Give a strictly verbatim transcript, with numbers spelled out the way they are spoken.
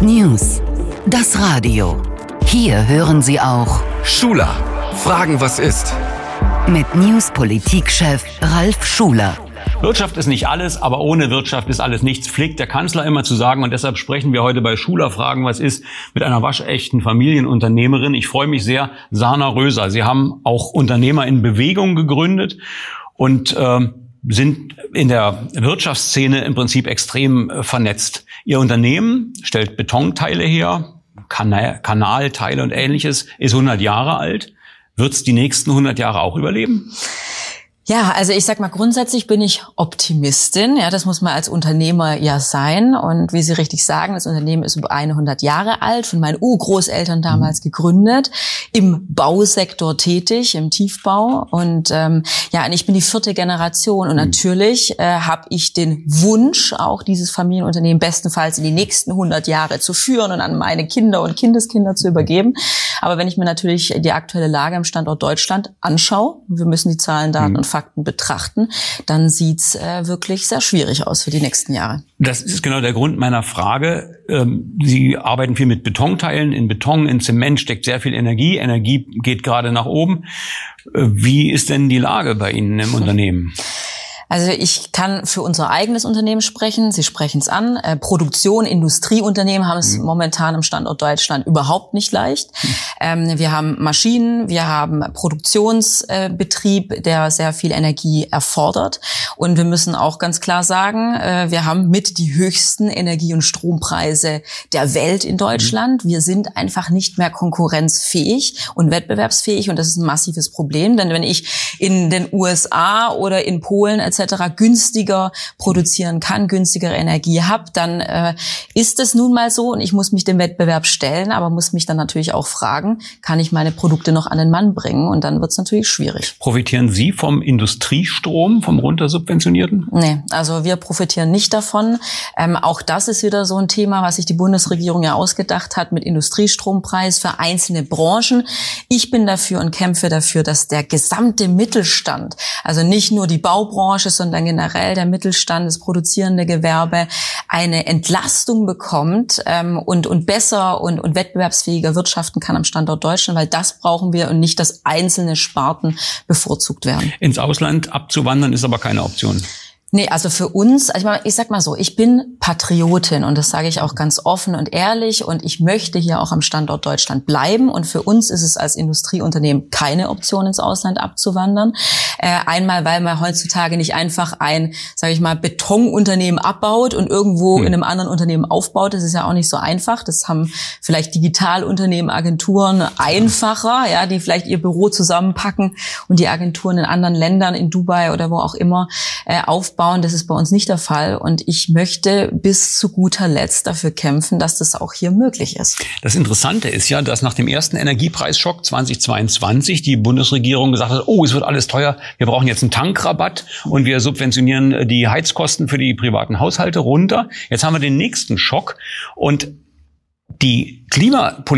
News, das Radio. Hier hören Sie auch Schuler, fragen, was ist? Mit News-Politikchef Ralf Schuler. Wirtschaft ist nicht alles, aber ohne Wirtschaft ist alles nichts, pflegt der Kanzler immer zu sagen. Und deshalb sprechen wir heute bei Schuler fragen, was ist, mit einer waschechten Familienunternehmerin. Ich freue mich sehr, Sana Röser. Sie haben auch Unternehmer in Bewegung gegründet und äh, sind in der Wirtschaftsszene im Prinzip extrem äh, vernetzt. Ihr Unternehmen stellt Betonteile her, Kanal, Kanalteile und Ähnliches, ist hundert Jahre alt. Wird es die nächsten hundert Jahre auch überleben? Ja, also ich sag mal, grundsätzlich bin ich Optimistin. Ja, das muss man als Unternehmer ja sein. Und wie Sie richtig sagen, das Unternehmen ist über hundert Jahre alt, von meinen Urgroßeltern damals gegründet, im Bausektor tätig, im Tiefbau. Und ähm, ja, und ich bin die vierte Generation. Und natürlich äh, habe ich den Wunsch, auch dieses Familienunternehmen bestenfalls in die nächsten hundert Jahre zu führen und an meine Kinder und Kindeskinder zu übergeben. Aber wenn ich mir natürlich die aktuelle Lage am Standort Deutschland anschaue, wir müssen die Zahlen, Daten mhm. und Fakten betrachten, dann sieht's äh, wirklich sehr schwierig aus für die nächsten Jahre. Das ist genau der Grund meiner Frage. Ähm, Sie arbeiten viel mit Betonteilen. In Beton, in Zement steckt sehr viel Energie. Energie geht gerade nach oben. Äh, wie ist denn die Lage bei Ihnen im Unternehmen? Also ich kann für unser eigenes Unternehmen sprechen. Sie sprechen es an. Äh, Produktion, Industrieunternehmen haben es mhm. momentan im Standort Deutschland überhaupt nicht leicht. Mhm. Ähm, wir haben Maschinen, wir haben Produktionsbetrieb, äh, der sehr viel Energie erfordert. Und wir müssen auch ganz klar sagen, äh, wir haben mit die höchsten Energie- und Strompreise der Welt in Deutschland. Mhm. Wir sind einfach nicht mehr konkurrenzfähig und wettbewerbsfähig. Und das ist ein massives Problem. Denn wenn ich in den U S A oder in Polen et cetera günstiger produzieren kann, günstigere Energie habe, dann äh, ist es nun mal so und ich muss mich dem Wettbewerb stellen, aber muss mich dann natürlich auch fragen, kann ich meine Produkte noch an den Mann bringen? Und dann wird es natürlich schwierig. Profitieren Sie vom Industriestrom, vom runtersubventionierten? Nee, also wir profitieren nicht davon. Ähm, auch das ist wieder so ein Thema, was sich die Bundesregierung ja ausgedacht hat mit Industriestrompreis für einzelne Branchen. Ich bin dafür und kämpfe dafür, dass der gesamte Mittelstand, also nicht nur die Baubranche, sondern generell der Mittelstand, das produzierende Gewerbe, eine Entlastung bekommt ähm, und und besser und und wettbewerbsfähiger wirtschaften kann am Standort Deutschland, weil das brauchen wir und nicht, dass einzelne Sparten bevorzugt werden. Ins Ausland abzuwandern ist aber keine Option. Nee, also für uns, ich, meine, ich sag mal so, ich bin Patriotin und das sage ich auch ganz offen und ehrlich und ich möchte hier auch am Standort Deutschland bleiben und für uns ist es als Industrieunternehmen keine Option, ins Ausland abzuwandern. Äh, einmal, weil man heutzutage nicht einfach ein, sage ich mal, Betonunternehmen abbaut und irgendwo hm. in einem anderen Unternehmen aufbaut. Das ist ja auch nicht so einfach. Das haben vielleicht Digitalunternehmen, Agenturen einfacher, ja, die vielleicht ihr Büro zusammenpacken und die Agenturen in anderen Ländern, in Dubai oder wo auch immer, äh, aufbauen. Das ist bei uns nicht der Fall. Und ich möchte bis zu guter Letzt dafür kämpfen, dass das auch hier möglich ist. Das Interessante ist ja, dass nach dem ersten Energiepreisschock zweitausendzweiundzwanzig die Bundesregierung gesagt hat, oh, es wird alles teuer, wir brauchen jetzt einen Tankrabatt und wir subventionieren die Heizkosten für die privaten Haushalte runter. Jetzt haben wir den nächsten Schock und die Klimapolitik